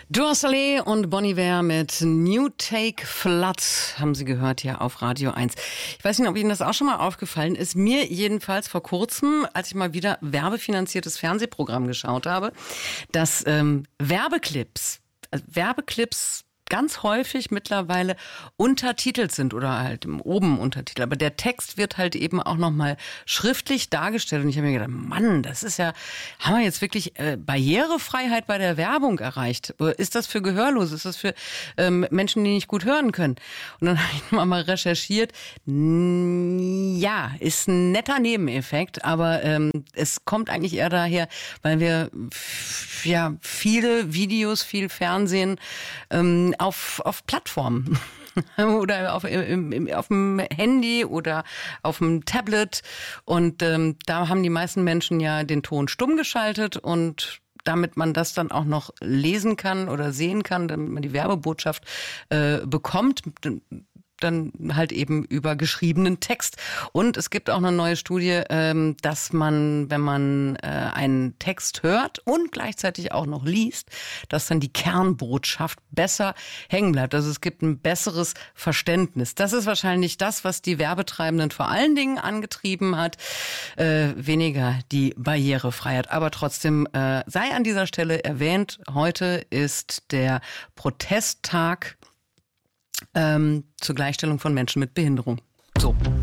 Jocelyn und Bon Iver mit New Take Flood haben Sie gehört hier auf Radio 1. Ich weiß nicht, ob Ihnen das auch schon mal aufgefallen ist. Mir jedenfalls vor kurzem, als ich mal wieder werbefinanziertes Fernsehprogramm geschaut habe, dass Werbeclips ganz häufig mittlerweile untertitelt sind oder halt oben Untertitel. Aber der Text wird halt eben auch nochmal schriftlich dargestellt. Und ich habe mir gedacht, Mann, das ist ja, haben wir jetzt wirklich Barrierefreiheit bei der Werbung erreicht? Oder ist das für Gehörlose? Ist das für Menschen, die nicht gut hören können? Und dann habe ich mal recherchiert. Ja, ist ein netter Nebeneffekt, aber es kommt eigentlich eher daher, weil wir viele Videos, viel Fernsehen auf Plattformen oder auf dem Handy oder auf dem Tablet. Und da haben die meisten Menschen ja den Ton stumm geschaltet und damit man das dann auch noch lesen kann oder sehen kann, damit man die Werbebotschaft bekommt, dann halt eben über geschriebenen Text. Und es gibt auch eine neue Studie, dass man, wenn man einen Text hört und gleichzeitig auch noch liest, dass dann die Kernbotschaft besser hängen bleibt. Also es gibt ein besseres Verständnis. Das ist wahrscheinlich das, was die Werbetreibenden vor allen Dingen angetrieben hat. Weniger die Barrierefreiheit. Aber trotzdem sei an dieser Stelle erwähnt, heute ist der Protesttag zur Gleichstellung von Menschen mit Behinderung. So.